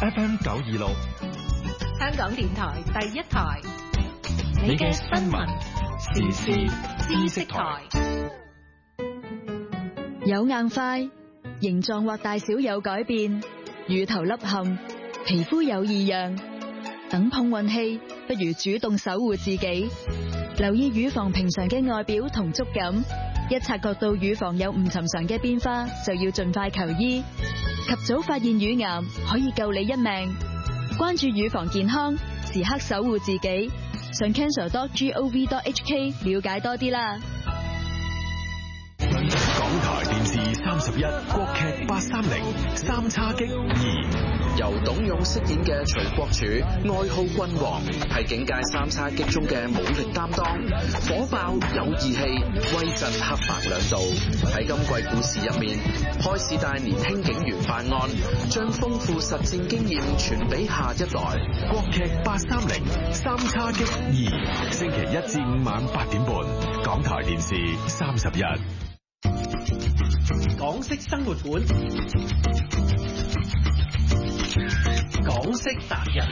FM 926， 香港電台第一台，你嘅新聞時事知識台。 有硬塊，形狀或大小有改變，乳頭凹陷，皮膚有異樣，等碰運氣，不如主動守護自己。留意乳房平常嘅外表同觸感，一察覺到乳房有唔尋常嘅變化，就要盡快求醫。及早發現乳癌，可以救你一命。關注乳房健康，時刻守護自己。上 cancer.gov.hk 了解多啲啦。 港台電視31國劇830三叉戟2， 由董勇飾演嘅徐國柱，愛好君王，係警界三叉戟中嘅武力擔當，火爆有義氣，威震黑白兩道。喺今季故事入面，開始帶年輕警員辦案，將豐富實戰經驗傳俾下一代。 國劇830三叉戟2，星期1至5晚8點半，港台電視31。 港式生活館，港式達人。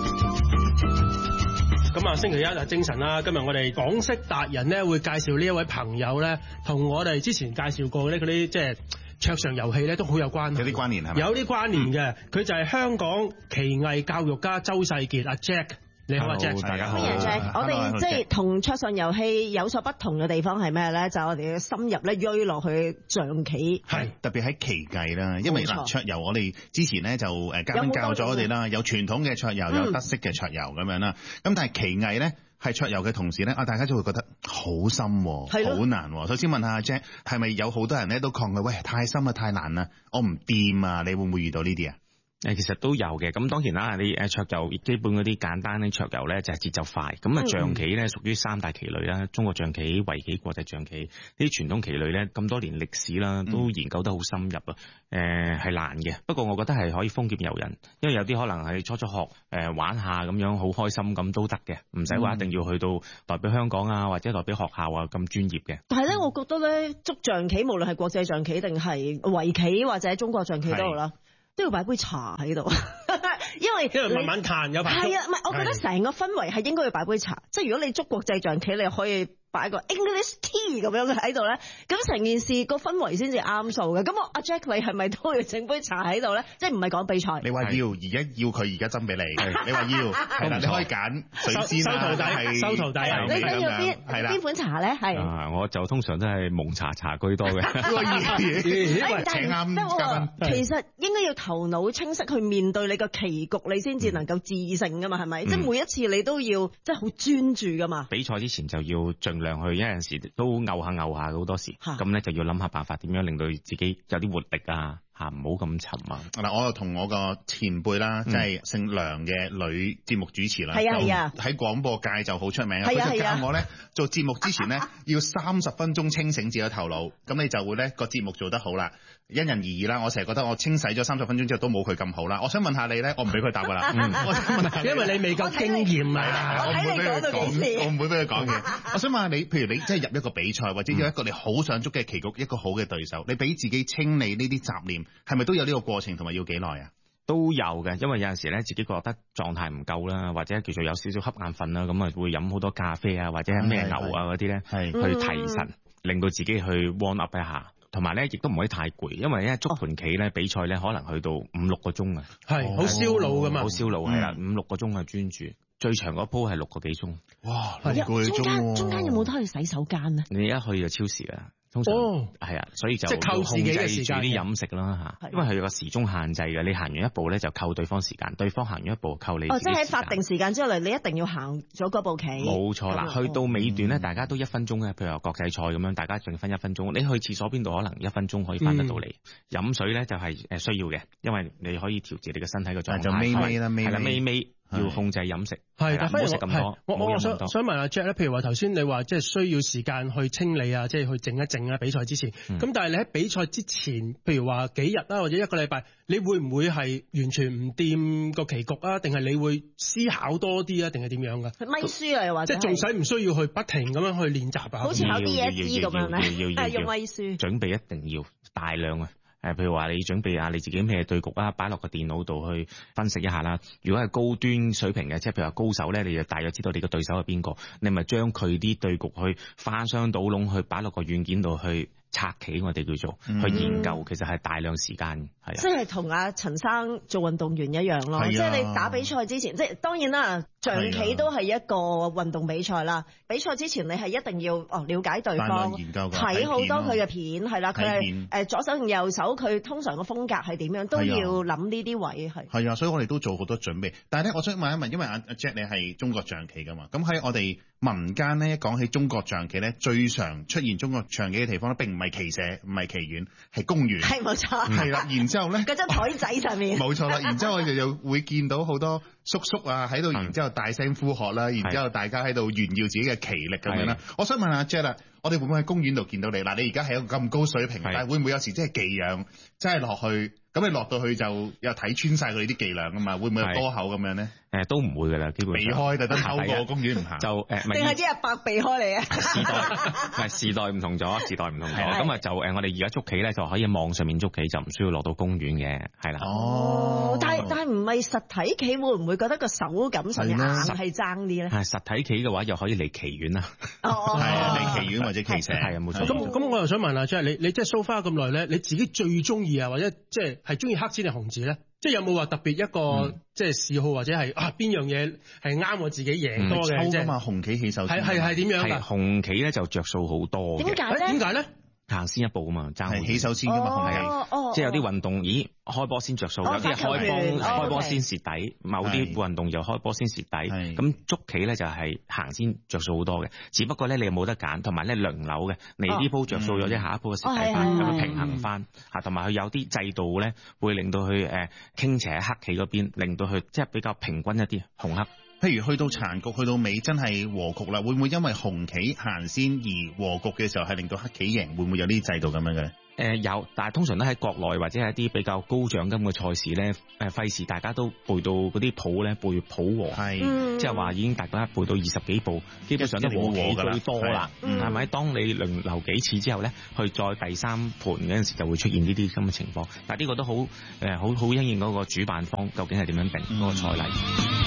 咁啊，星期一啊，精神啦！今日我哋港式達人咧，會介紹呢一位朋友咧，同我哋之前介紹過咧嗰啲即係桌上遊戲咧，都好有關係。 有啲關聯係咪？ 有啲關聯嘅，佢就係香港奇藝教育家周世傑阿 Jack。你好啊 Jack， 大家好。 Jack， 我哋即係同桌上遊戲有所不同嘅地方係咩咧？就係我哋嘅深入咧，追落去象棋， 係特別喺棋藝啦，因為嗱桌遊我哋之前咧就嘉賓教咗我哋啦，有傳統嘅桌遊，有德式嘅桌遊咁樣啦。咁但係棋藝咧係桌遊嘅同時咧，大家就會覺得好深，好難。首先問下阿 Jack， 係咪有好多人咧都抗拒？喂，太深啊，太難啦，我唔掂啊！你會唔會遇到呢啲啊？ 其實都有嘅，咁當然啦，你桌遊基本嗰啲簡單啲桌遊咧就係節奏快，咁啊象棋咧屬於三大棋類啦，中國象棋、圍棋、國際象棋呢啲傳統棋類咧咁多年歷史啦，都研究得好深入啊，係難嘅，不過我覺得係可以豐儉由人，因為有啲可能係初學玩下咁樣好開心咁都得嘅，唔使話一定要去到代表香港啊或者代表學校啊咁專業嘅。 但係咧，我覺得咧捉象棋無論係國際象棋定係圍棋或者中國象棋都好啦，都要擺杯茶喺度，因為慢慢嘆有排。 係啊，唔係，我覺得成個氛圍係應該要擺杯茶。即係如果你捉國際象棋，你可以擺個 English tea 咁樣喺度咧，咁成件事個氛圍先至啱數嘅。咁我阿 Jack 你係咪都要整杯茶喺度咧？即係唔係講比賽？ 你話要，而家要佢而家斟俾你。你話要，係啦，你可以揀水仙啦， 收徒弟啊！ 你想要邊款茶咧？係我就通常都係蒙茶居多嘅。 請啱嘉賓。 其實應該要頭腦清晰去面對你個棋局，你先至能夠致勝噶嘛，係咪？即係每一次你都要即係好專注噶嘛。 比賽之前就要盡量去，有陣時都拗下好多時，咁咧就要諗下辦法點樣令到自己有啲活力啊，唔好咁沉啊。 嗱，我又同我個前輩啦，即係姓梁嘅女節目主持啦， 係啊， 喺廣播界就好出名啊。佢就教我咧做節目之前咧要30分鐘清醒自己嘅頭腦，咁你就會咧個節目做得好啦。因人而異啦，我成日覺得我清洗咗30分鐘之後都冇佢咁好啦。我想問下你咧，我唔俾佢答噶啦，我想問下你， 因為你未夠經驗啊， 我唔會俾佢講，我唔會俾佢講嘅。我想問下你，譬如你即係入一個比賽，或者有一個你好想捉嘅棋局，一個好嘅對手，你俾自己清理呢啲雜念，係咪都有呢個過程，同埋要幾耐啊？ 都有嘅，因為有陣時咧自己覺得狀態唔夠啦，或者叫做有少少瞌眼瞓啦，咁啊會飲好多咖啡啊，或者係咩牛啊嗰啲咧，去提神，令到自己去 warm up 一下。同埋咧，亦都唔可以太攰，因為咧捉盤棋咧比賽咧可能去到5-6個鐘啊， 係好燒腦噶嘛， 好燒腦係啦，5-6個鐘嘅專注，最長嗰鋪係6個幾鐘。 哇，6個幾鐘， 中間有冇得去洗手間啊？ 你一去就超時啦。通常係啊，所以就即係扣自己嘅時間， 控制住啲飲食啦嚇，因為佢有個時鐘限制嘅。你行完一步咧就扣對方時間，對方行完一步扣你。 即係喺法定時間之後嚟，你一定要行咗嗰步棋。 冇錯啦，去到尾段咧，大家都1分鐘嘅，譬如話國際賽咁樣，大家淨分1分鐘。你去廁所邊度可能1分鐘可以翻得到嚟。飲水咧就係需要嘅，因為你可以調節你嘅身體嘅狀態。 就咪啦， 係啦，咪。要控制飲食， 係，但係唔好食咁多。 我想問阿 Jack 咧，譬如話頭先你話即係需要時間去清理啊，即係去靜一靜啊，比賽之前。咁但係你喺比賽之前，譬如話幾日啦，或者1個禮拜，你會唔會係完全唔掂個棋局啊？定係你會思考多啲啊？定係點樣㗎？ 咪書啊，又或者即係仲使唔需要去不停咁樣去練習啊？ 好似考 DSE 咁樣咧，係用咪書。 準備一定要大量啊！ 譬如話你準備下你自己咩對局啊，擺落個電腦度去分析一下啦。如果係高端水平嘅，即係譬如話高手咧，你就大約知道你個對手係邊個，你咪將佢啲對局去翻箱倒籠去擺落個軟件度去拆棋，我哋叫做去研究，其實係大量時間，係啊。 即係同阿陳生做運動員一樣咯，即係你打比賽之前，即係當然啦，象棋都係一個運動比賽啦。比賽之前你係一定要了解對方，睇好多佢嘅片，係啦，佢係左手同右手，佢通常個風格係點樣，都要諗呢啲位係。係啊，所以我哋都做好多準備。但係咧，我想問一問，因為阿 Jack 你係中國象棋噶嘛，咁喺我哋民間咧講起中國象棋咧，最常出現中國象棋嘅地方咧，並唔係棋社，唔係棋院，係公園。係冇錯。係啦，然之後咧，嗰張台仔上面。冇錯啦，然之後我哋就會見到好多叔叔啊喺度，然之後大聲呼喝啦，然之後大家喺度炫耀自己嘅棋力咁樣啦。我想問下 Jack 啦，我哋會唔會喺公園度見到你？嗱，你而家係一個咁高水平，但係會唔會有時真係技癢，真係落去？咁你落到去就又睇穿晒佢啲伎倆㗎嘛，會唔會有多口咁樣咧？都唔會㗎啦，基本上避開特登透過公園唔行，就定係啲阿伯避開你啊？ 時代唔同咗，咁啊就我哋而家捉棋咧就可以網上面捉棋，就唔需要落到公園嘅，係啦。哦，但係唔係實體棋，會唔會覺得個手感上硬係爭啲咧？係實體棋嘅話，又可以嚟棋院啦。係啊，嚟棋院或者棋社係啊，冇錯。 咁我又想問下，即係你即係 so far 咁耐咧，你自己最中意啊，或者即係中意黑子定紅子咧？即係有冇話特別一個即係嗜好，或者係邊樣嘢係啱我自己贏多嘅？ 抽㗎嘛，紅棋起手先係點樣㗎？ 紅棋咧就着數好多嘅。 點解咧？ 行先一步啊嘛，爭起手先㗎嘛，紅棋。即係有啲運動，開波先着數，有啲開波先蝕底，某啲運動又開波先蝕底。咁捉棋咧就係行先着數好多嘅，只不過咧你又冇得揀，同埋咧輪流嘅，你呢鋪着數咗，即下一鋪嘅蝕底翻，咁樣平衡翻嚇，同埋佢有啲制度咧會令到佢傾斜喺黑棋嗰邊，令到佢即係比較平均一啲紅黑。 譬如去到殘局，去到尾真係和局啦，會唔會因為紅棋行先而和局嘅時候係令到黑棋贏？會唔會有呢啲制度咁樣嘅咧？ 有，但係通常都喺國內或者係一啲比較高獎金嘅賽事咧，費事大家都背到嗰啲譜咧，背譜和，即係話已經大家背到20幾步，基本上都和棋最多啦，係咪？當你輪流幾次之後咧，去再第三盤嗰陣時就會出現呢啲咁嘅情況，但係呢個都好因應嗰個主辦方究竟係點樣定嗰個賽例。